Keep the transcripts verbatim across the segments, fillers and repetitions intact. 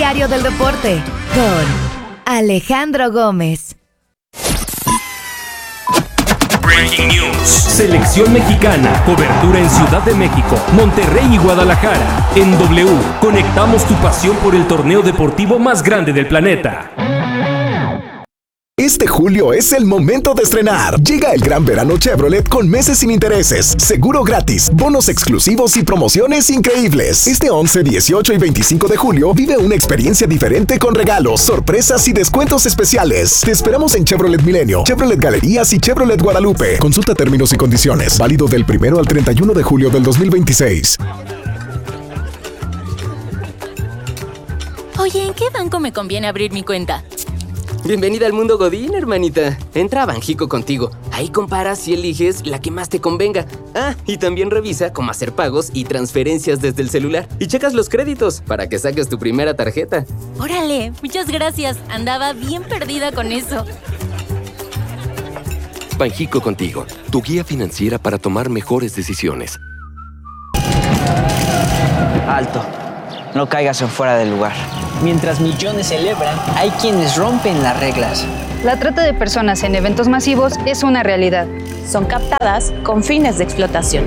Diario del Deporte con Alejandro Gómez. Breaking News. Selección mexicana. Cobertura en Ciudad de México, Monterrey y Guadalajara. En W, conectamos tu pasión por el torneo deportivo más grande del planeta. Este julio es el momento de estrenar. Llega el gran verano Chevrolet con meses sin intereses, seguro gratis, bonos exclusivos y promociones increíbles. Este once, dieciocho y veinticinco de julio vive una experiencia diferente con regalos, sorpresas y descuentos especiales. Te esperamos en Chevrolet Milenio, Chevrolet Galerías y Chevrolet Guadalupe. Consulta términos y condiciones. Válido del primero al treinta y uno de julio del dos mil veintiséis. Oye, ¿en qué banco me conviene abrir mi cuenta? Bienvenida al mundo Godín, hermanita. Entra a Banjico contigo. Ahí comparas y eliges la que más te convenga. Ah, y también revisa cómo hacer pagos y transferencias desde el celular. Y checas los créditos para que saques tu primera tarjeta. Órale, muchas gracias. Andaba bien perdida con eso. Banjico contigo, tu guía financiera para tomar mejores decisiones. Alto. No caigas en fuera del lugar. Mientras millones celebran, hay quienes rompen las reglas. La trata de personas en eventos masivos es una realidad. Son captadas con fines de explotación.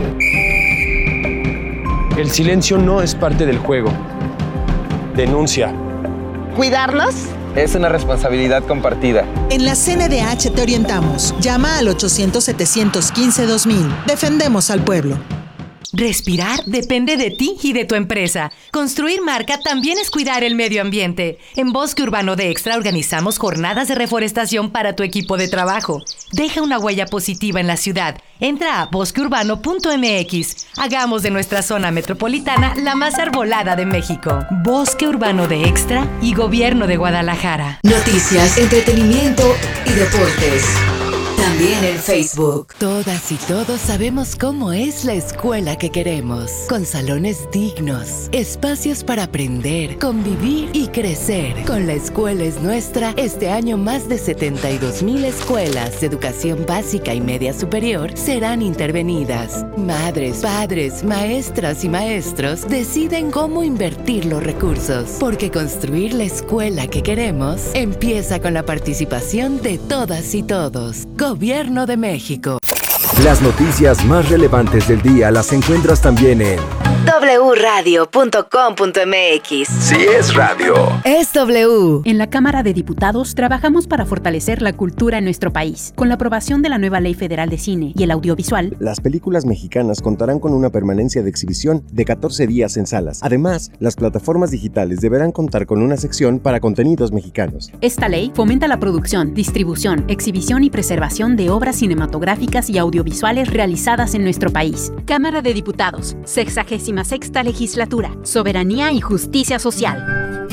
El silencio no es parte del juego. Denuncia. ¿Cuidarlos? Es una responsabilidad compartida. En la C N D H te orientamos. Llama al ochocientos, setecientos quince, dos mil. Defendemos al pueblo. Respirar depende de ti y de tu empresa. Construir marca también es cuidar el medio ambiente. En Bosque Urbano de Extra organizamos jornadas de reforestación para tu equipo de trabajo. Deja una huella positiva en la ciudad. Entra a bosque urbano punto m x. Hagamos de nuestra zona metropolitana la más arbolada de México. Bosque Urbano de Extra y Gobierno de Guadalajara. Noticias, entretenimiento y deportes. También en Facebook. Todas y todos sabemos cómo es la escuela que queremos. Con salones dignos, espacios para aprender, convivir y crecer. Con La Escuela es Nuestra, este año más de setenta y dos mil escuelas de educación básica y media superior serán intervenidas. Madres, padres, maestras y maestros deciden cómo invertir los recursos. Porque construir la escuela que queremos empieza con la participación de todas y todos. Gobierno de México. Las noticias más relevantes del día las encuentras también en doble u radio punto com punto m x. Si es radio, es W. En la Cámara de Diputados trabajamos para fortalecer la cultura en nuestro país. Con la aprobación de la nueva Ley Federal de Cine y el Audiovisual, las películas mexicanas contarán con una permanencia de exhibición de catorce días en salas. Además, las plataformas digitales deberán contar con una sección para contenidos mexicanos. Esta ley fomenta la producción, distribución, exhibición y preservación de obras cinematográficas y audiovisuales realizadas en nuestro país. Cámara de Diputados, sexagésima sexta legislatura, soberanía y justicia social.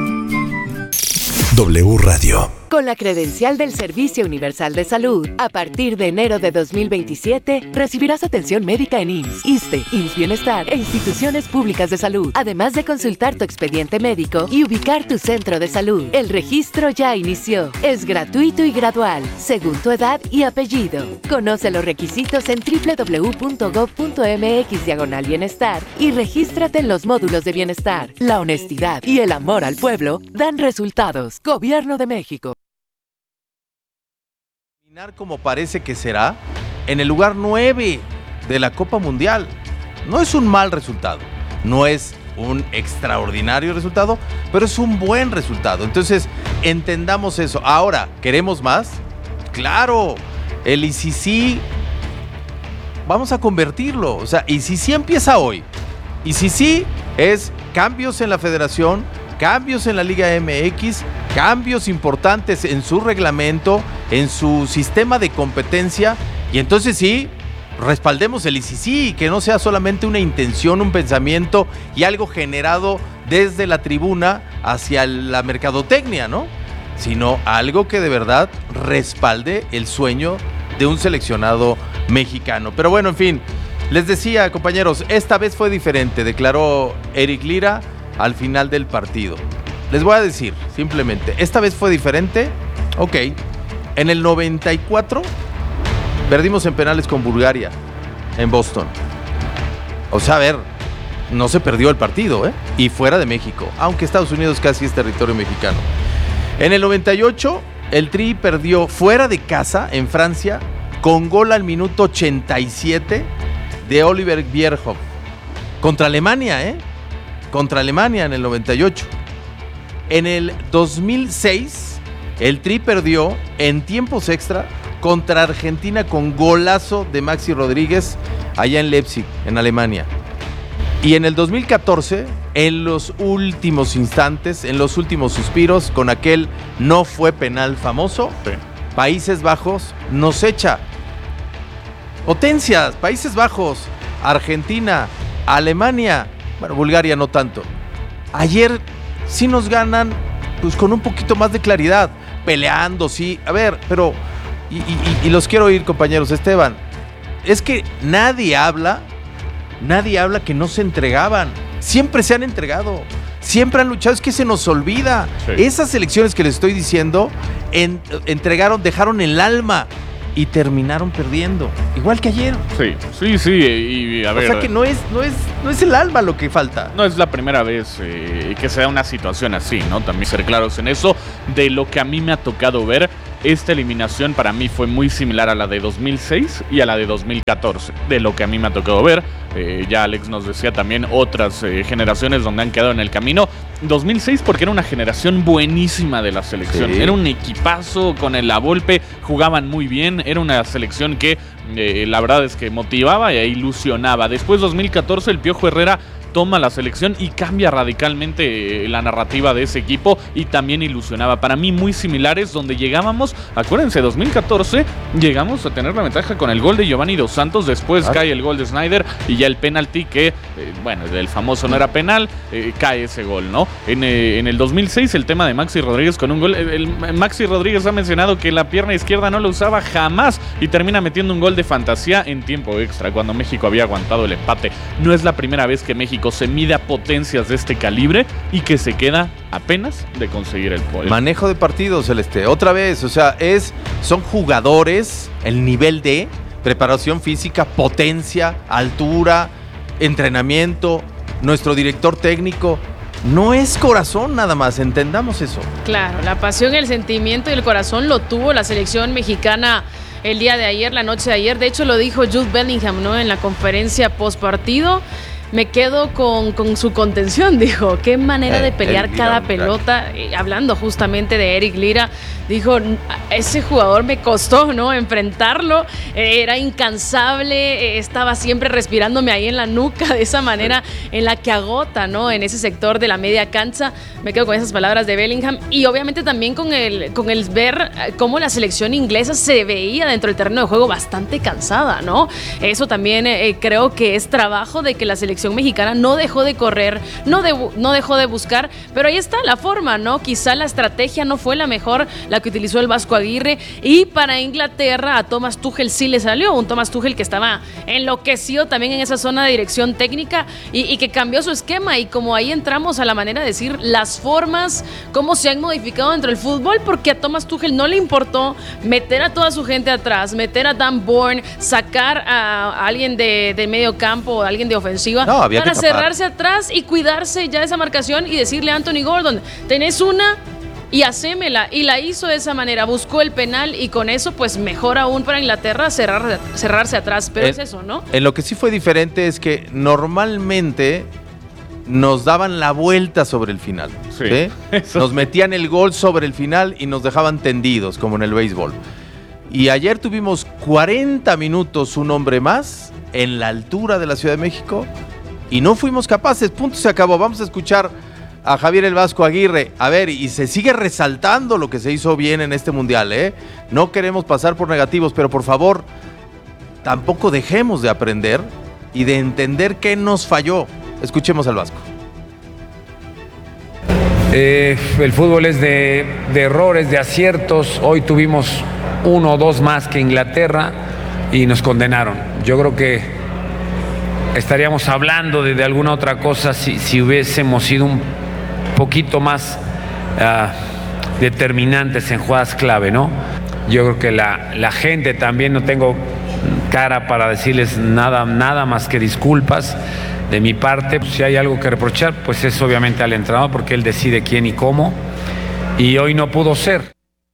W Radio. Con la credencial del Servicio Universal de Salud, a partir de enero de dos mil veintisiete, recibirás atención médica en I M S S, ISSSTE, I M S S Bienestar e instituciones públicas de salud, además de consultar tu expediente médico y ubicar tu centro de salud. El registro ya inició. Es gratuito y gradual, según tu edad y apellido. Conoce los requisitos en doble u doble u doble u punto gob punto m x diagonal bienestar y regístrate en los módulos de bienestar. La honestidad y el amor al pueblo dan resultados. Gobierno de México. Como parece que será en el lugar nueve de la Copa Mundial. No es un mal resultado, no es un extraordinario resultado, pero es un buen resultado. Entonces, entendamos eso. Ahora, ¿queremos más? Claro, el I C C vamos a convertirlo. O sea, I C C empieza hoy. I C C es cambios en la federación, cambios en la Liga M X, cambios importantes en su reglamento, en su sistema de competencia, y entonces sí, respaldemos el I C C, que no sea solamente una intención, un pensamiento y algo generado desde la tribuna hacia la mercadotecnia, ¿no? Sino algo que de verdad respalde el sueño de un seleccionado mexicano. Pero bueno, en fin, les decía, compañeros, esta vez fue diferente, declaró Eric Lira al final del partido. Les voy a decir, simplemente, esta vez fue diferente. Ok, en el noventa y cuatro perdimos en penales con Bulgaria, en Boston. O sea, a ver, no se perdió el partido, ¿eh? Y fuera de México, aunque Estados Unidos casi es territorio mexicano. En el noventa y ocho, el Tri perdió fuera de casa, en Francia, con gol al minuto ochenta y siete de Oliver Bierhoff. Contra Alemania, ¿eh? Contra Alemania en el noventa y ocho. En el dos mil seis, el Tri perdió en tiempos extra contra Argentina con golazo de Maxi Rodríguez allá en Leipzig, en Alemania. Y en el dos mil catorce, en los últimos instantes, en los últimos suspiros, con aquel no fue penal famoso, sí. Países Bajos nos echa. Potencias, Países Bajos, Argentina, Alemania, bueno, Bulgaria no tanto. Ayer sí nos ganan, pues con un poquito más de claridad, peleando, sí. A ver, pero, y, y, y los quiero oír, compañeros. Esteban, es que nadie habla, nadie habla que no se entregaban. Siempre se han entregado, siempre han luchado, es que se nos olvida. Sí. Esas elecciones que les estoy diciendo, en, entregaron, dejaron el alma y terminaron perdiendo, igual que ayer. Sí, sí, sí, y a ver... O sea que no es, no es, no es el alma lo que falta. No es la primera vez eh, que se da una situación así, ¿no? También ser claros en eso. De lo que a mí me ha tocado ver, esta eliminación para mí fue muy similar a la de dos mil seis y a la de dos mil catorce. De lo que a mí me ha tocado ver, eh, ya Alex nos decía también otras eh, generaciones donde han quedado en el camino. dos mil seis porque era una generación buenísima de la selección. Sí. Era un equipazo con el La Volpe, jugaban muy bien. Era una selección que eh, la verdad es que motivaba e ilusionaba. Después dos mil catorce el Piojo Herrera toma la selección y cambia radicalmente la narrativa de ese equipo y también ilusionaba. Para mí muy similares, donde llegábamos, acuérdense, dos mil catorce llegamos a tener la ventaja con el gol de Giovanni Dos Santos, después ¿Ah? cae el gol de Snyder y ya el penalti que, eh, bueno, el famoso no era penal, eh, cae ese gol, ¿no? En, eh, en el dos mil seis el tema de Maxi Rodríguez con un gol, el, el Maxi Rodríguez ha mencionado que la pierna izquierda no lo usaba jamás y termina metiendo un gol de fantasía en tiempo extra, cuando México había aguantado el empate. No es la primera vez que México se mide a potencias de este calibre y que se queda apenas de conseguir el poder. Manejo de partido, Celeste, otra vez, o sea, es, son jugadores, el nivel de preparación física, potencia, altura, entrenamiento, nuestro director técnico. No es corazón nada más, entendamos eso. Claro, la pasión, el sentimiento y el corazón lo tuvo la selección mexicana el día de ayer, la noche de ayer. De hecho, lo dijo Jude Bellingham, ¿no? En la conferencia post partido. Me quedo con, con su contención, dijo. Qué manera de pelear Eric cada Lira, pelota. Eh, hablando justamente de Eric Lira, dijo, ese jugador me costó, ¿no? Enfrentarlo. Eh, era incansable, eh, estaba siempre respirándome ahí en la nuca, de esa manera en la que agota, ¿no? En ese sector de la media cancha. Me quedo con esas palabras de Bellingham. Y obviamente también con el, con el ver cómo la selección inglesa se veía dentro del terreno de juego bastante cansada, ¿no? Eso también eh, creo que es trabajo de que la selección mexicana no dejó de correr, no, de, no dejó de buscar, pero ahí está la forma, ¿no? Quizá la estrategia no fue la mejor, la que utilizó el Vasco Aguirre, y para Inglaterra a Thomas Tuchel sí le salió, un Thomas Tuchel que estaba enloquecido también en esa zona de dirección técnica y, y que cambió su esquema, y como ahí entramos a la manera de decir las formas, cómo se han modificado dentro del fútbol, porque a Thomas Tuchel no le importó meter a toda su gente atrás, meter a Dan Bourne, sacar a, a alguien de, de medio campo, a alguien de ofensiva, no, había para cerrarse atrás y cuidarse ya de esa marcación y decirle a Anthony Gordon, tenés una y hacémela, y la hizo de esa manera, buscó el penal y con eso pues mejor aún para Inglaterra cerrar, cerrarse atrás, pero en, es eso, ¿no? En lo que sí fue diferente es que normalmente nos daban la vuelta sobre el final, sí, ¿sí? Nos metían el gol sobre el final y nos dejaban tendidos como en el béisbol. Y ayer tuvimos cuarenta minutos, un hombre más en la altura de la Ciudad de México y no fuimos capaces, punto, se acabó. Vamos a escuchar a Javier el Vasco Aguirre. A ver, y se sigue resaltando lo que se hizo bien en este mundial, ¿eh? No queremos pasar por negativos, pero por favor, tampoco dejemos de aprender y de entender qué nos falló. Escuchemos al Vasco. Eh, el fútbol es de, de errores, de aciertos. Hoy tuvimos uno o dos más que Inglaterra y nos condenaron. Yo creo que estaríamos hablando de, de alguna otra cosa si, si hubiésemos sido un poquito más uh, determinantes en jugadas clave, ¿no? Yo creo que la, la gente también, no tengo cara para decirles nada, nada más que disculpas. De mi parte, pues, si hay algo que reprochar, pues es obviamente al entrenador, porque él decide quién y cómo, y hoy no pudo ser.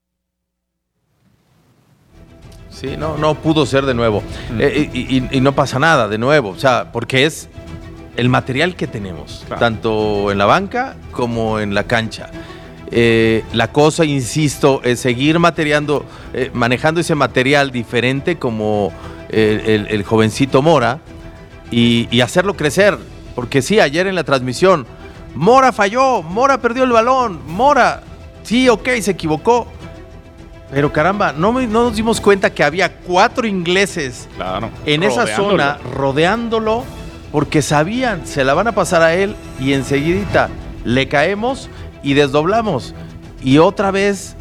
Sí, no, no pudo ser de nuevo. Mm. Eh, y, y, y no pasa nada de nuevo, o sea, porque es el material que tenemos, claro, tanto en la banca como en la cancha. Eh, la cosa, insisto, es seguir materiando, eh, manejando ese material diferente como el, el, el jovencito Mora y, y hacerlo crecer. Porque sí, ayer en la transmisión, Mora falló, Mora perdió el balón, Mora, sí, ok, se equivocó. Pero caramba, no, me, no nos dimos cuenta que había cuatro ingleses, claro, en esa zona rodeándolo, porque sabían, se la van a pasar a él y enseguidita le caemos y desdoblamos. Y otra vez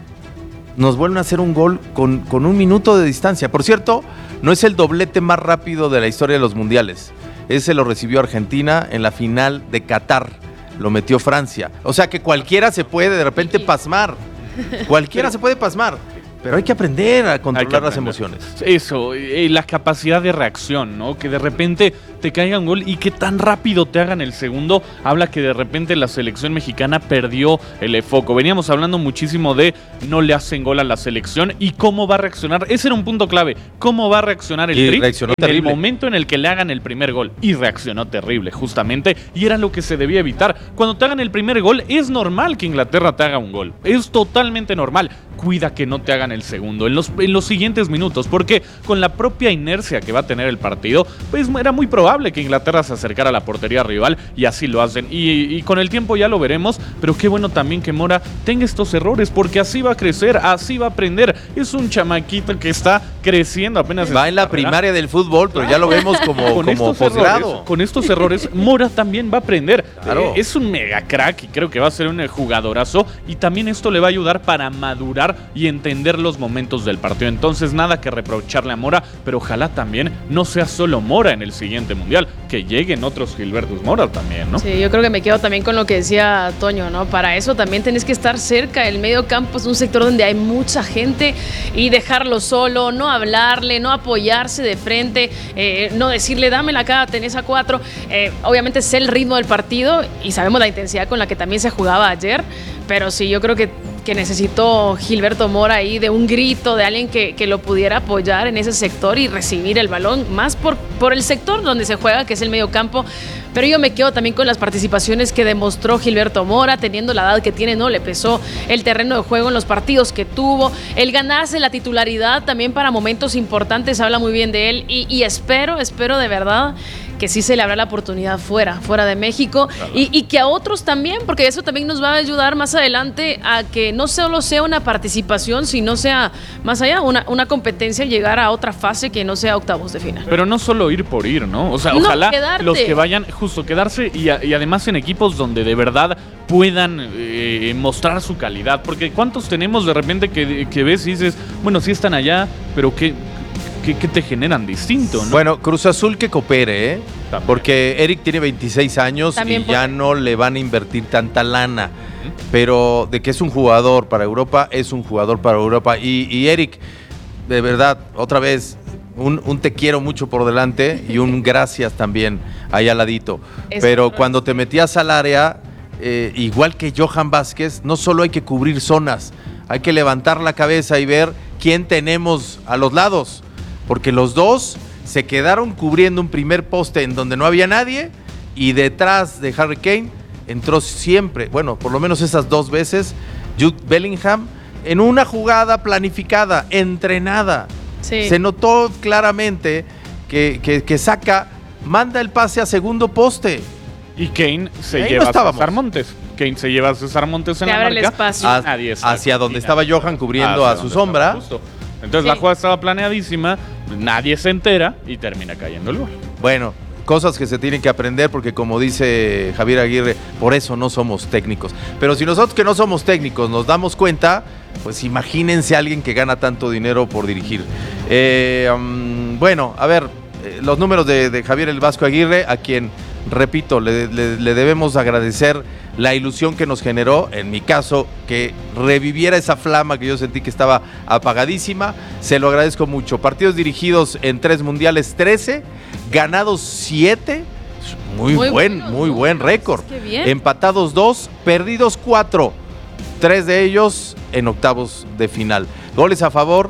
nos vuelven a hacer un gol con, con un minuto de distancia. Por cierto, no es el doblete más rápido de la historia de los mundiales. Ese lo recibió Argentina en la final de Qatar. Lo metió Francia. O sea que cualquiera se puede de repente pasmar. Cualquiera se puede pasmar. Pero hay que aprender a controlar las emociones. Eso, y la capacidad de reacción, ¿no? Que de repente te caiga un gol y que tan rápido te hagan el segundo, habla que de repente la selección mexicana perdió el foco. Veníamos hablando muchísimo de no le hacen gol a la selección y cómo va a reaccionar. Ese era un punto clave. ¿Cómo va a reaccionar el Tri en terrible. el momento en el que le hagan el primer gol? Y reaccionó terrible, justamente. Y era lo que se debía evitar. Cuando te hagan el primer gol, es normal que Inglaterra te haga un gol. Es totalmente normal. Cuida que no te hagan el segundo en los, en los siguientes minutos, porque con la propia inercia que va a tener el partido, pues era muy probable que Inglaterra se acercara a la portería rival y así lo hacen. Y, y con el tiempo ya lo veremos, pero qué bueno también que Mora tenga estos errores, porque así va a crecer, así va a aprender. Es un chamaquito que está creciendo apenas. Va en la primaria del fútbol, pero ya lo vemos como, como posgrado. Con estos errores, Mora también va a aprender. Claro. Eh, es un mega crack y creo que va a ser un jugadorazo, y también esto le va a ayudar para madurar y entender los momentos del partido. Entonces nada que reprocharle a Mora, pero ojalá también no sea solo Mora en el siguiente mundial, que lleguen otros Gilbertos Mora también, ¿no? Sí, yo creo que me quedo también con lo que decía Toño, ¿no? Para eso también tenés que estar cerca. El medio campo es un sector donde hay mucha gente, y dejarlo solo, no hablarle, no apoyarse de frente, eh, no decirle dámela acá, tenés a cuatro. Eh, obviamente sé el ritmo del partido y sabemos la intensidad con la que también se jugaba ayer, pero sí, yo creo que que necesitó Gilberto Mora ahí de un grito, de alguien que, que lo pudiera apoyar en ese sector y recibir el balón, más por, por el sector donde se juega, que es el medio campo. Pero yo me quedo también con las participaciones que demostró Gilberto Mora, teniendo la edad que tiene, no le pesó el terreno de juego en los partidos que tuvo, el ganarse la titularidad también para momentos importantes, habla muy bien de él, y, y espero, espero de verdad que sí se le abra la oportunidad fuera, fuera de México, claro. y, y que a otros también, porque eso también nos va a ayudar más adelante a que no solo sea una participación, sino sea más allá, una, una competencia, llegar a otra fase que no sea octavos de final. Pero no solo ir por ir, ¿no? O sea, no, ojalá quedarte. Los que vayan, justo quedarse, y, a, y además en equipos donde de verdad puedan eh, mostrar su calidad, porque ¿cuántos tenemos de repente que, que ves y dices, bueno, sí están allá, pero qué... ¿Qué, ¿Qué te generan distinto, no? Bueno, Cruz Azul que coopere, ¿eh? También. Porque Eric tiene veintiséis años También y puede. ya no le van a invertir tanta lana. Uh-huh. Pero de que es un jugador para Europa, es un jugador para Europa. Y, y Eric, de verdad, otra vez, un, un te quiero mucho por delante y un gracias también ahí al ladito. Es Pero verdad. Cuando te metías al área, eh, igual que Johan Vázquez, no solo hay que cubrir zonas, hay que levantar la cabeza y ver quién tenemos a los lados. Porque los dos se quedaron cubriendo un primer poste en donde no había nadie, y detrás de Harry Kane entró siempre, bueno, por lo menos esas dos veces, Jude Bellingham, en una jugada planificada, entrenada. Sí. Se notó claramente que, que, que Saka manda el pase a segundo poste. Y Kane se Ahí lleva no a César Montes. Kane se lleva a César Montes en Se la abre marca. El espacio. A, hacia donde estaba Johan cubriendo a su sombra. Entonces sí. La jugada estaba planeadísima, nadie se entera y termina cayendo el gol. Bueno, cosas que se tienen que aprender, porque como dice Javier Aguirre, por eso no somos técnicos. Pero si nosotros que no somos técnicos nos damos cuenta, pues imagínense a alguien que gana tanto dinero por dirigir. Eh, um, bueno, a ver, eh, los números de, de Javier el Vasco Aguirre, a quien, repito, le, le, le debemos agradecer la ilusión que nos generó, en mi caso, que reviviera esa flama que yo sentí que estaba apagadísima. Se lo agradezco mucho. Partidos dirigidos en tres mundiales, trece, ganados siete, Muy, Muy buen, buenos, muy ¿no? buen récord. Qué bien. Empatados dos, perdidos cuatro. Tres de ellos en octavos de final. Goles a favor,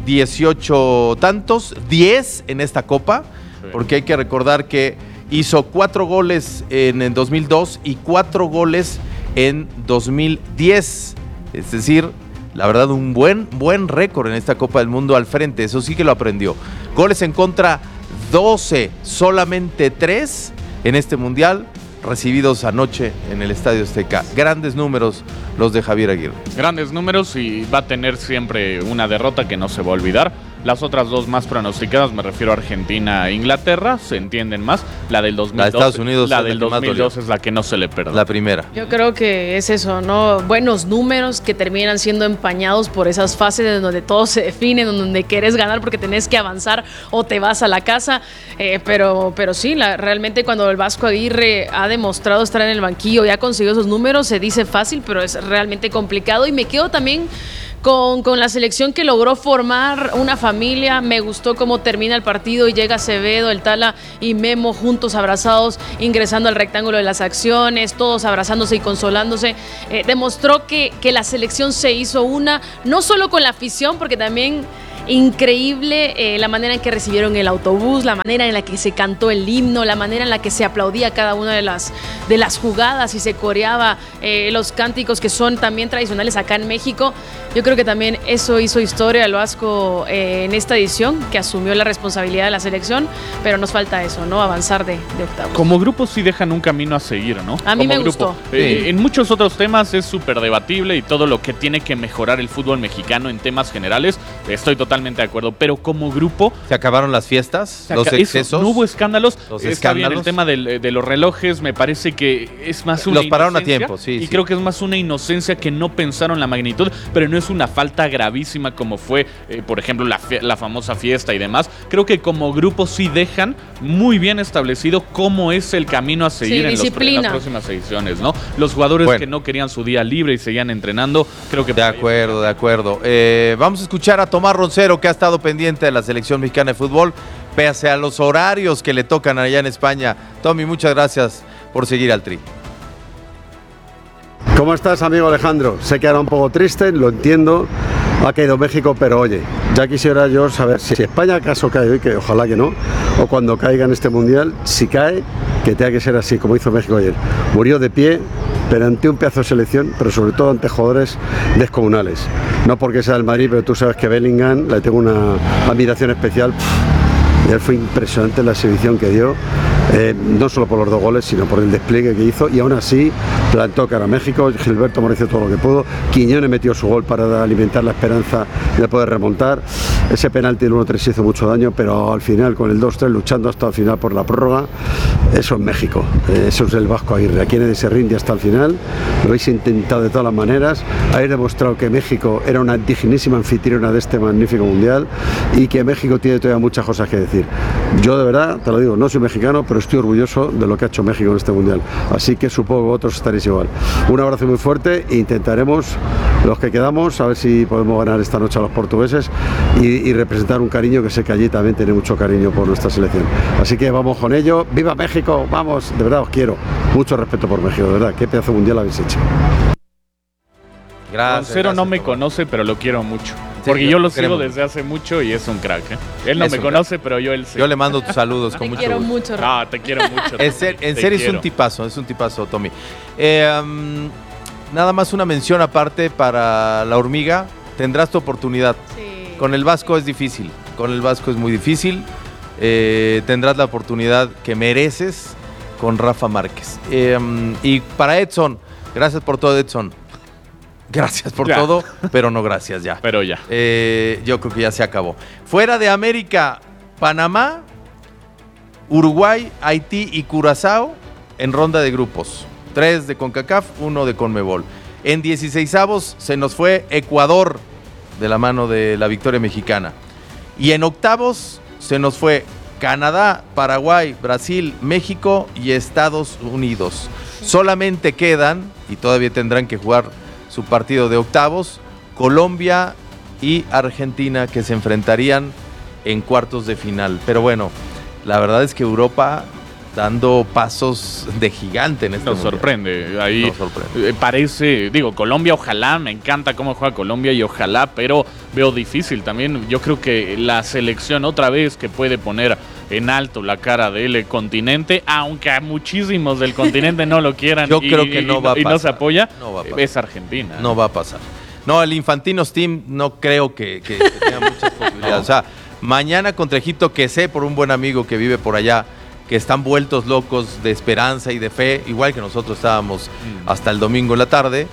dieciocho tantos, diez en esta copa, sí. Porque hay que recordar que hizo cuatro goles en el dos mil dos y cuatro goles en dos mil diez. Es decir, la verdad, un buen, buen récord en esta Copa del Mundo al frente. Eso sí que lo aprendió. Goles en contra, doce, solamente tres en este Mundial, recibidos anoche en el Estadio Azteca. Grandes números los de Javier Aguirre. Grandes números y va a tener siempre una derrota que no se va a olvidar. Las otras dos más pronosticadas, me refiero a Argentina e Inglaterra, se entienden más. La del dos mil dos, la de Estados Unidos, la del dos mil dos es la que no se le perdona. La primera. Yo creo que es eso, ¿no? Buenos números que terminan siendo empañados por esas fases en donde todo se define, en donde quieres ganar porque tenés que avanzar o te vas a la casa. Eh, pero, pero sí, la, realmente cuando el Vasco Aguirre ha demostrado estar en el banquillo y ha conseguido esos números, se dice fácil, pero es realmente complicado. Y me quedo también Con, con la selección que logró formar una familia. Me gustó cómo termina el partido y llega Acevedo, el Tala y Memo juntos abrazados, ingresando al rectángulo de las acciones, todos abrazándose y consolándose. Eh, demostró que, que la selección se hizo una, no solo con la afición, porque también increíble eh, la manera en que recibieron el autobús, la manera en la que se cantó el himno, la manera en la que se aplaudía cada una de las, de las jugadas y se coreaba eh, los cánticos que son también tradicionales acá en México. Yo creo que también eso hizo historia al Vasco eh, en esta edición, que asumió la responsabilidad de la selección, pero nos falta eso, ¿no? Avanzar de, de octavos. Como grupo sí dejan un camino a seguir, ¿no? A mí Como me grupo. gustó. Eh, Sí. En muchos otros temas es súper debatible y todo lo que tiene que mejorar el fútbol mexicano en temas generales, estoy totalmente de acuerdo, pero como grupo... Se acabaron las fiestas, Saca, los excesos. Eso, no hubo escándalos. Los Está escándalos. bien el tema del, de los relojes, me parece que es más una Los pararon a inocencia, tiempo, sí, Y sí. creo que es más una inocencia que no pensaron la magnitud, pero no es una falta gravísima como fue, eh, por ejemplo, la, fie- la famosa fiesta y demás. Creo que como grupo sí dejan muy bien establecido cómo es el camino a seguir Sí, en, los, en disciplina. las próximas ediciones, ¿no? Los jugadores Bueno. que no querían su día libre y seguían entrenando, creo que... De acuerdo, de acuerdo. Eh, vamos a escuchar a Tomás Roncero, que ha estado pendiente de la selección mexicana de fútbol, pese a los horarios que le tocan allá en España. Tommy, muchas gracias por seguir al Tri. ¿Cómo estás, amigo Alejandro? Sé que era un poco triste, lo entiendo, ha caído México, pero oye, ya quisiera yo saber si España acaso cae hoy, que ojalá que no, o cuando caiga en este Mundial, si cae, que tenga que ser así, como hizo México ayer. Murió de pie, pero ante un pedazo de selección, pero sobre todo ante jugadores descomunales. No porque sea del Madrid, pero tú sabes que Bellingham, le tengo una admiración especial. Y él fue impresionante la exhibición que dio, eh, no solo por los dos goles, sino por el despliegue que hizo, y aún así plantó cara a México. Gilberto Moreno hizo todo lo que pudo, Quiñones metió su gol para alimentar la esperanza de poder remontar. Ese penalti del uno tres hizo mucho daño, pero al final con el dos tres luchando hasta el final por la prórroga, eso es México, eh, eso es el Vasco Aguirre. Aquí nadie se rinde hasta el final, lo habéis intentado de todas las maneras, habéis demostrado que México era una dignísima anfitriona de este magnífico mundial y que México tiene todavía muchas cosas que decir. Yo de verdad, te lo digo, no soy mexicano, pero estoy orgulloso de lo que ha hecho México en este mundial, así que supongo que vosotros estaréis igual. Un abrazo muy fuerte e intentaremos, los que quedamos, a ver si podemos ganar esta noche a los portugueses y, y representar un cariño que sé que allí también tiene mucho cariño por nuestra selección. Así que vamos con ello. ¡Viva México! Vamos, de verdad os quiero. Mucho respeto por México, de verdad. Qué pedazo mundial habéis hecho. Gracias. Roncero gracias, no me Tomás. conoce, pero lo quiero mucho. Sí, Porque yo- yo lo sigo queremos. desde hace mucho y es un crack, ¿eh? Él no Es me un conoce, pero yo él sí. Yo le mando tus saludos con Te mucho quiero gusto. mucho. Ah, te quiero mucho. En, ser- en Te serio es quiero. un tipazo, es un tipazo, Tommy. Eh, um, nada más una mención aparte para la hormiga. Tendrás tu oportunidad. Sí. Con el Vasco es difícil. Con el Vasco es muy difícil. Eh, tendrás la oportunidad que mereces con Rafa Márquez. Eh, um, y para Edson, gracias por todo, Edson. Gracias por Ya. todo, pero no gracias ya. Pero ya. Eh, yo creo que ya se acabó. Fuera de América, Panamá, Uruguay, Haití y Curazao en ronda de grupos. Tres de CONCACAF, uno de CONMEBOL. En dieciseisavos se nos fue Ecuador de la mano de la victoria mexicana. Y en octavos se nos fue Canadá, Paraguay, Brasil, México y Estados Unidos. Solamente quedan, y todavía tendrán que jugar su partido de octavos, Colombia y Argentina, que se enfrentarían en cuartos de final. Pero bueno, la verdad es que Europa dando pasos de gigante en este Nos mundial. sorprende. Ahí Nos sorprende. eh, parece, digo, Colombia, ojalá, me encanta cómo juega Colombia y ojalá, pero veo difícil también. Yo creo que la selección otra vez que puede poner en alto la cara del continente, aunque a muchísimos del continente no lo quieran Yo y, creo que no y, va a y no se pasar. apoya, No va a pasar. es Argentina. No va a pasar. No, el Infantinos Team no creo que, que, que tenga muchas posibilidades. No. O sea, mañana contra Egipto, que sé por un buen amigo que vive por allá, que están vueltos locos de esperanza y de fe, igual que nosotros estábamos mm. hasta el domingo en la tarde,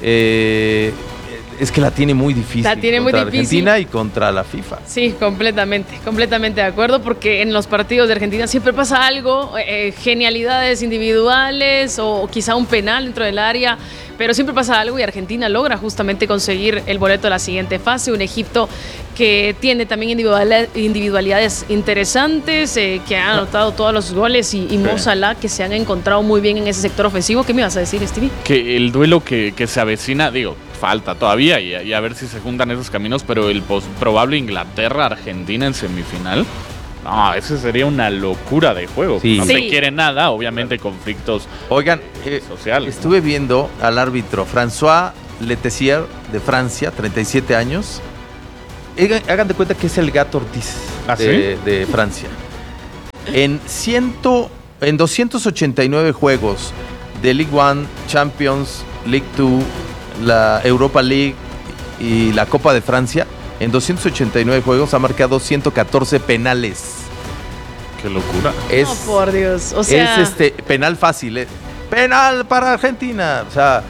eh, es que la tiene muy difícil. La tiene contra muy difícil. Argentina y contra la FIFA. Sí, completamente, completamente de acuerdo, porque en los partidos de Argentina siempre pasa algo, eh, genialidades individuales o quizá un penal dentro del área, pero siempre pasa algo y Argentina logra justamente conseguir el boleto a la siguiente fase. Un Egipto que tiene también individualidades interesantes, eh, que ha anotado todos los goles y, y Mo Salah, que se han encontrado muy bien en ese sector ofensivo. ¿Qué me ibas a decir, Stevie? Que el duelo que, que se avecina, digo, falta todavía y, y a ver si se juntan esos caminos, pero el pos, probable Inglaterra-Argentina en semifinal, no, ese sería una locura de juego. Sí. No Sí. se quiere nada, obviamente conflictos Oigan, eh, sociales. estuve viendo al árbitro François Letessier de Francia, treinta y siete años. Hagan, hagan de cuenta que es el Gato Ortiz ¿Ah, de, sí? de Francia. En, ciento, en doscientos ochenta y nueve juegos de League One, Champions, League Two, la Europa League y la Copa de Francia, en doscientos ochenta y nueve juegos ha marcado ciento catorce penales. Qué locura. Es, No, por Dios. O sea, es este penal fácil, eh. Penal para Argentina. O sea,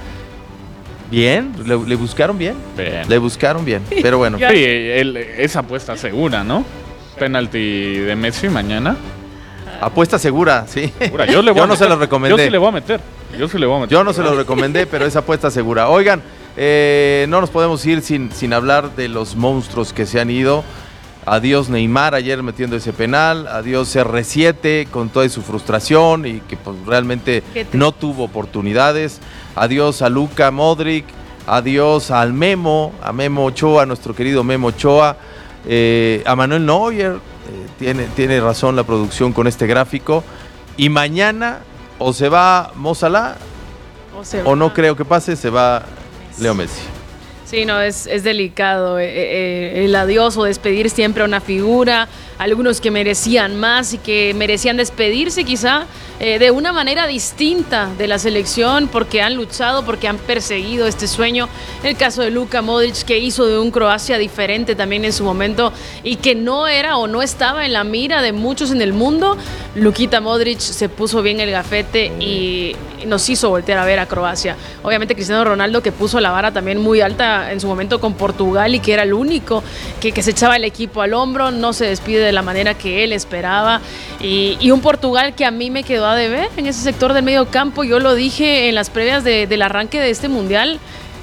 bien, le, le buscaron bien. Bien. Le buscaron bien. Pero bueno. Sí, él, esa apuesta segura, ¿no? Penalti de Messi mañana. Apuesta segura, sí. Segura. Yo, le voy Yo a no meter. se lo recomendé. Yo sí le voy a meter. Yo sí le voy a meter. Yo no se lo recomendé, pero es apuesta segura. Oigan, eh, no nos podemos ir sin, sin hablar de los monstruos que se han ido. Adiós Neymar ayer metiendo ese penal. Adiós C R siete con toda su frustración y que pues, realmente no tuvo oportunidades. Adiós a Luka Modric. Adiós al Memo, a Memo Ochoa, nuestro querido Memo Ochoa. Eh, a Manuel Neuer. Eh, tiene, tiene razón la producción con este gráfico. Y mañana o se va Mo Salah o, se o no creo que pase, se va Leo Messi. Sí, no, es, es delicado eh, eh, el adiós o despedir siempre a una figura, algunos que merecían más y que merecían despedirse quizá eh, de una manera distinta de la selección porque han luchado, porque han perseguido este sueño. El caso de Luka Modric, que hizo de un Croacia diferente también en su momento y que no era o no estaba en la mira de muchos en el mundo. Luquita Modric se puso bien el gafete y nos hizo voltear a ver a Croacia. Obviamente Cristiano Ronaldo, que puso la vara también muy alta en su momento con Portugal y que era el único que, que se echaba el equipo al hombro, no se despide de la manera que él esperaba y, y un Portugal que a mí me quedó a deber en ese sector del medio campo. Yo lo dije en las previas de, del arranque de este mundial,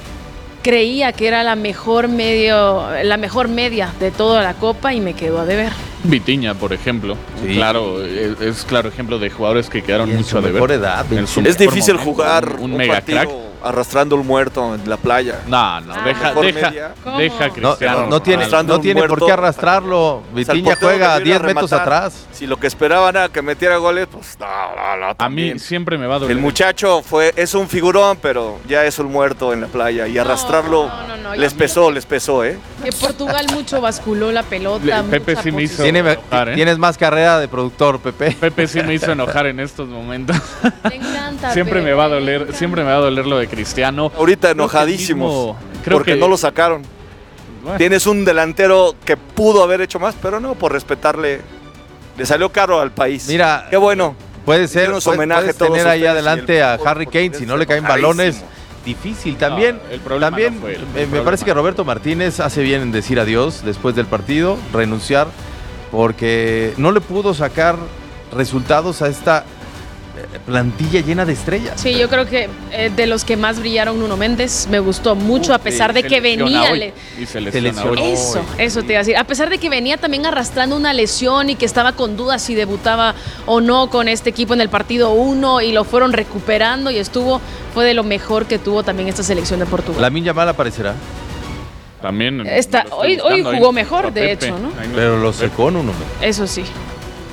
creía que era la mejor medio, la mejor media de toda la Copa y me quedó a deber. Vitinha, por ejemplo. Sí. Claro, es, es claro ejemplo de jugadores que quedaron mucho a deber. Mejor edad, En su es mejor difícil momento, jugar un, un un mega partido crack. arrastrando un muerto en la playa. No, no, Ah, deja, mejor deja, media. deja a No, Cristiano. no, no tiene, Arrastrando no un tiene por muerto. qué arrastrarlo. O sea, el Vitinha portero juega debería diez metros rematar. atrás. Si lo que esperaban era que metiera goles, pues no, no, no. A también. mí siempre me va a doler. El muchacho fue, es un figurón, pero ya es un muerto en la playa. Y arrastrarlo no, no, no, les ya- pesó, les pesó, ¿eh? Que Portugal mucho basculó la pelota. Le- Pepe mucha sí me hizo- posición. Tiene- enojar, ¿eh? Tienes más carrera de productor, Pepe. Pepe sí me hizo enojar en estos momentos. Me encanta, siempre Pepe, me va a me doler, encanta. siempre me va a doler lo de Cristiano. Ahorita Creo que el enojadísimos. mismo- creo porque que- no lo sacaron. Bueno, Tienes un delantero que pudo haber hecho más, pero no, por respetarle. Le salió caro al país. Mira, Qué bueno. Puede ser, Hicieron su puedes, homenaje puedes a todos tener ahí ustedes adelante y el a fútbol Harry Kane, si no le caen enojadísimo. balones, difícil. También, el problema también no fue él, el me- me problema. parece que Roberto Martínez hace bien en decir adiós después del partido, renunciar, porque no le pudo sacar resultados a esta eh, plantilla llena de estrellas. Sí, yo creo que eh, de los que más brillaron Nuno Méndez, me gustó mucho, a pesar de se que lesiona venía... hoy, le- y se Se lesiona lesionó. hoy. Eso, eso te iba a decir. A pesar de que venía también arrastrando una lesión y que estaba con dudas si debutaba o no con este equipo en el partido uno y lo fueron recuperando y estuvo, fue de lo mejor que tuvo también esta selección de Portugal. Lamine Yamal aparecerá, También. Está- lo estoy hoy- hoy buscando jugó ahí. mejor, A de Pepe. hecho, ¿no? Ahí pero lo secó Nuno Méndez. Eso sí.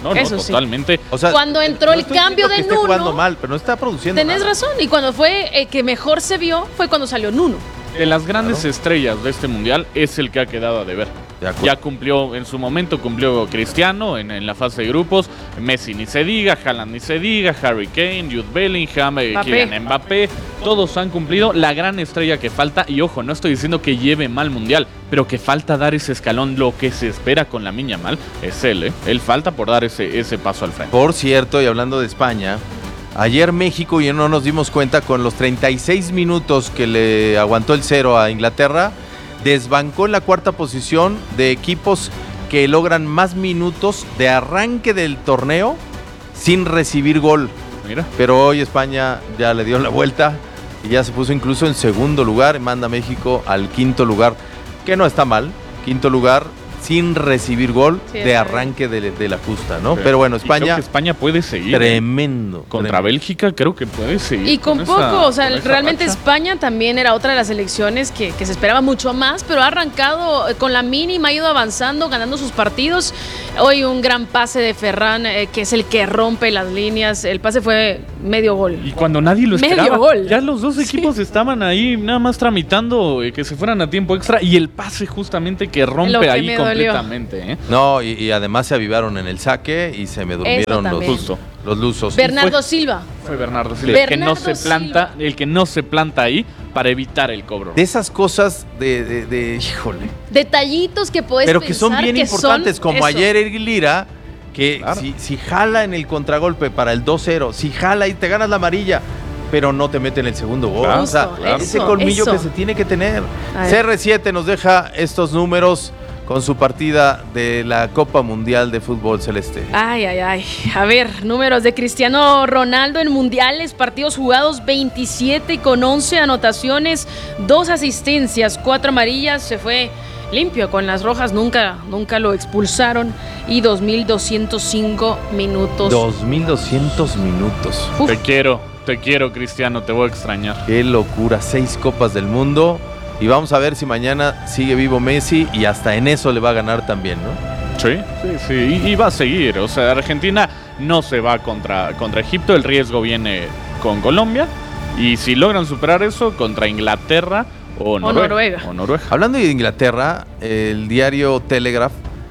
no, Eso no, sí. totalmente. O sea, Cuando entró no el estoy cambio de diciendo que esté Nuno, jugando mal, pero no está produciendo tenés nada. razón. Y cuando fue eh, que mejor se vio fue cuando salió Nuno. De las grandes estrellas de este mundial es el que ha quedado a deber. De acuerdo. Ya cumplió, en su momento cumplió Cristiano en, en la fase de grupos, Messi ni se diga, Haaland ni se diga, Harry Kane, Jude Bellingham, eh, Mbappé. Kylian Mbappé, todos han cumplido. La gran estrella que falta, y ojo, no estoy diciendo que lleve mal mundial, pero que falta dar ese escalón, lo que se espera con la Lamine Yamal, es él, ¿eh? Él falta por dar ese, ese paso al frente. Por cierto, y hablando de España, ayer México, y no nos dimos cuenta, con los treinta y seis minutos que le aguantó el cero a Inglaterra, desbancó en la cuarta posición de equipos que logran más minutos de arranque del torneo sin recibir gol. Mira. Pero hoy España ya le dio la vuelta y ya se puso incluso en segundo lugar y manda a México al quinto lugar, que no está mal, quinto lugar sin recibir gol Sí, de está arranque de, de la justa, ¿no? Sí. Pero bueno, Y creo España, que España puede seguir. tremendo. Contra tremendo. Bélgica creo que puede seguir. Y con, esa- poco, o sea, con esa realmente racha. España también era otra de las selecciones que, que se esperaba mucho más, pero ha arrancado eh, con la mínima, ha ido avanzando, ganando sus partidos. Hoy un gran pase de Ferran, eh, que es el que rompe las líneas. El pase fue medio gol. Y cuando nadie lo Medio esperaba, gol. ya los dos equipos estaban ahí nada más tramitando eh, que se fueran a tiempo extra y el pase justamente que Lo rompe que ahí me dolió. completamente. ¿eh? No, y, y además se avivaron en el saque y se me durmieron los, también. Justo. los luzos. Bernardo Silva. Fue Bernardo Silva. El que no Bernardo se planta, el que no se planta ahí para evitar el cobro. De esas cosas de, de, de- híjole, Detallitos que puedes pero que son pensar bien que importantes, son como eso. ayer el Lira, que Claro. si, si jala en el contragolpe para el dos cero, si jala y te ganas la amarilla, pero no te meten el segundo gol. Claro, o sea, claro. ese Eso, colmillo eso. que se tiene que tener. A ver. C R siete nos deja estos números con su partida de la Copa Mundial de Fútbol Celeste. Ay, ay, ay. A ver, números de Cristiano Ronaldo en mundiales, partidos jugados veintisiete con once anotaciones, dos asistencias, cuatro amarillas, se fue limpio con las rojas, nunca, nunca lo expulsaron y dos mil doscientos cinco minutos. dos mil doscientos minutos. Uf. Te quiero, te quiero, Cristiano, te voy a extrañar. Qué locura, seis copas del mundo. Y vamos a ver si mañana sigue vivo Messi y hasta en eso le va a ganar también, ¿no? Sí, sí, sí. Y, y va a seguir. O sea, Argentina no se va contra, contra Egipto. El riesgo viene con Colombia. Y si logran superar eso, contra Inglaterra o Noruega. Noruega. O Noruega. Hablando de Inglaterra, el diario Telegraph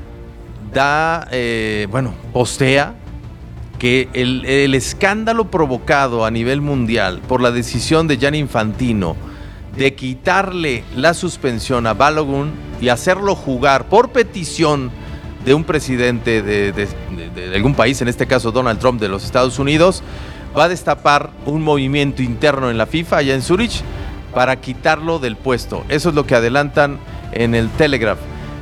da, eh, bueno, postea que el, el escándalo provocado a nivel mundial por la decisión de Gianni Infantino de quitarle la suspensión a Balogun y hacerlo jugar por petición de un presidente de, de- de- de algún país, en este caso Donald Trump de los Estados Unidos, va a destapar un movimiento interno en la FIFA, allá en Zurich, para quitarlo del puesto. Eso es lo que adelantan en el Telegraph.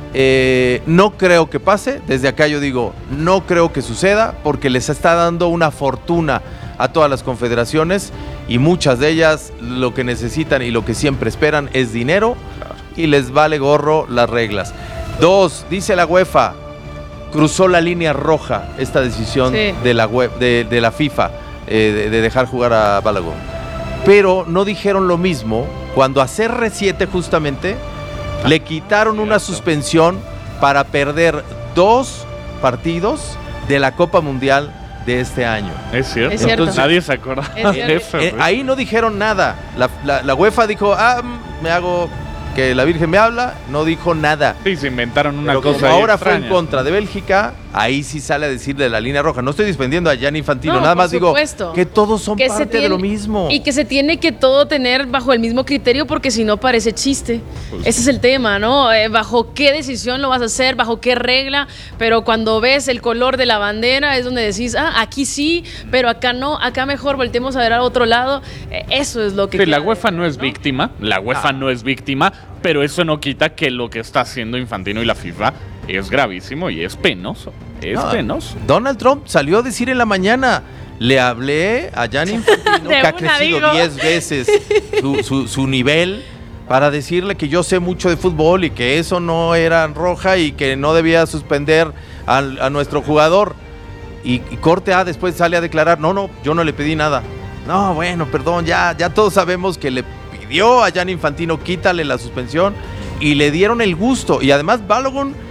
Eh, no creo que pase, desde acá yo digo, no creo que suceda, porque les está dando una fortuna a todas las confederaciones y muchas de ellas lo que necesitan y lo que siempre esperan es dinero y les vale gorro las reglas. Dos, dice la UEFA, cruzó la línea roja esta decisión Sí. de, la web, de, de la FIFA eh, de, de dejar jugar a Balogun. Pero no dijeron lo mismo cuando a C R siete justamente le quitaron una suspensión para perder dos partidos de la Copa Mundial de este año. Es cierto. Es cierto. Entonces, nadie se acuerda Es de cierto. eso. Eh, güey. ahí no dijeron nada. La, la- la UEFA dijo, ah, mm, me hago que la Virgen me habla, no dijo nada. Sí, se inventaron una Pero cosa como ahí ahora fue en extraña. contra de Bélgica, ahí sí sale a decirle la línea roja. No estoy defendiendo a Gianni Infantino, No, nada por más digo supuesto. que todos son Que se parte tiene- de lo mismo. Y que se tiene que todo tener bajo el mismo criterio porque si no parece chiste. Pues Ese es el tema, ¿no? Eh, bajo qué decisión lo vas a hacer, bajo qué regla, pero cuando ves el color de la bandera es donde decís, ah, aquí sí, pero acá no, acá mejor voltemos a ver al otro lado. Eh, eso es lo que... Sí, la queda UEFA de- no es víctima, la UEFA no es víctima, pero eso no quita que lo que está haciendo Infantino y la FIFA es gravísimo y es penoso. Es No, penoso. Donald Trump salió a decir en la mañana, le hablé a Gianni Infantino, De que ha una, crecido digo. diez veces su, su- su nivel, para decirle que yo sé mucho de fútbol y que eso no era roja y que no debía suspender al- a, nuestro jugador. Y, y corte A después sale a declarar, no, no, yo no le pedí nada. No, bueno, perdón, ya, ya todos sabemos que le pidió a Gianni Infantino, quítale la suspensión y le dieron el gusto. Y además Balogun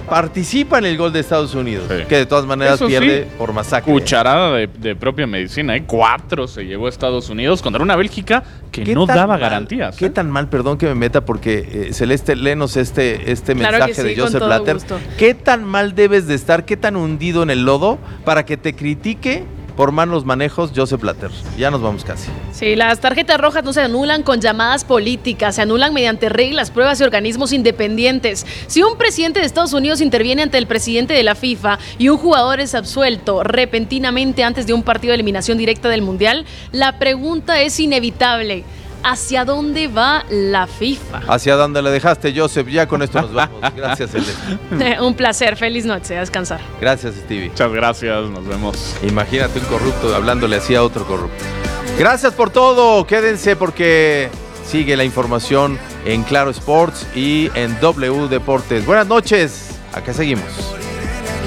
participa en el gol de Estados Unidos, Sí. que de todas maneras Eso pierde sí, por masacre. Cucharada de, de propia medicina, ¿eh? Cuatro se llevó a Estados Unidos contra una Bélgica que ¿Qué no tan daba mal, garantías. ¿Qué ¿eh? tan mal, perdón que me meta, porque eh, Celeste, léenos este, este Claro mensaje que sí, de con Joseph todo Blatter. gusto. ¿Qué tan mal debes de estar, qué tan hundido en el lodo para que te critique por malos manejos Joseph Blatter? Ya nos vamos casi. Sí, las tarjetas rojas no se anulan con llamadas políticas, se anulan mediante reglas, pruebas y organismos independientes. Si un presidente de Estados Unidos interviene ante el presidente de la FIFA y un jugador es absuelto repentinamente antes de un partido de eliminación directa del Mundial, la pregunta es inevitable. ¿Hacia dónde va la FIFA? ¿Hacia dónde le dejaste, Joseph? Ya con esto nos vamos. Gracias, Celeste. Un placer, feliz noche, a descansar. Gracias, Stevie. Muchas gracias, nos vemos. Imagínate un corrupto hablándole así a otro corrupto. Gracias por todo. Quédense porque sigue la información en Claro Sports y en W Deportes. Buenas noches. Acá seguimos.